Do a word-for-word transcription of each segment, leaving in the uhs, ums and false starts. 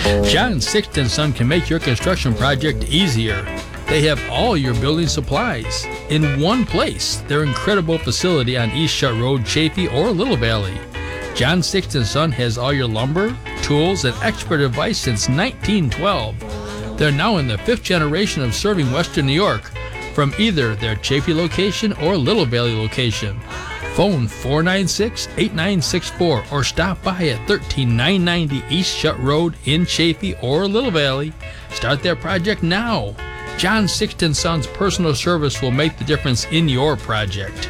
John Sixt and Son can make your construction project easier. They have all your building supplies in one place. Their incredible facility on East Shut Road, Chaffee, or Little Valley. John Sixt and Son has all your lumber, tools, and expert advice since nineteen twelve. They're now in the fifth generation of serving Western New York from either their Chaffee location or Little Valley location. Phone four nine six, eight nine six four or stop by at one three nine ninety East Shut Road in Chaffee or Little Valley. Start their project now. John Sixt and Son's personal service will make the difference in your project.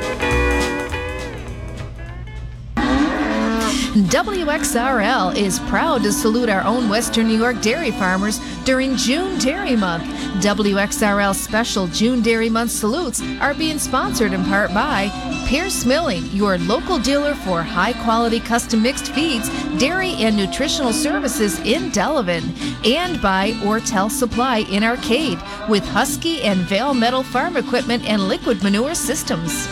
W X R L is proud to salute our own Western New York dairy farmers during June Dairy Month. W X R L special June Dairy Month salutes are being sponsored in part by Pierce Milling, your local dealer for high-quality custom mixed feeds, dairy, and nutritional services in Delavan, and by Ortel Supply in Arcade with Husky and Vale Metal farm equipment and liquid manure systems.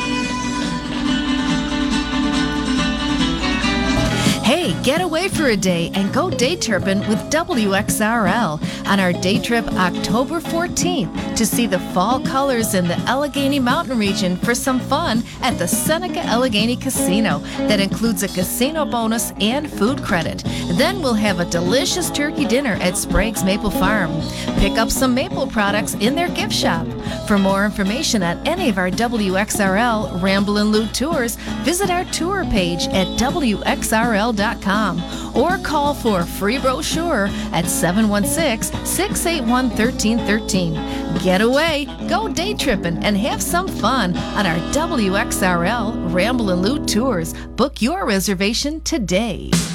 Hey, get away for a day and go day tripping with W X R L on our day trip October fourteenth to see the fall colors in the Allegheny Mountain region for some fun at the Seneca Allegheny Casino that includes a casino bonus and food credit. Then we'll have a delicious turkey dinner at Sprague's Maple Farm. Pick up some maple products in their gift shop. For more information on any of our W X R L Ramble and Loot tours, visit our tour page at W X R L dot com or call for a free brochure at seven one six, six eight one, one three one three. Get away, go day tripping, and have some fun on our W X R L Ramble and Loot tours. Book your reservation today.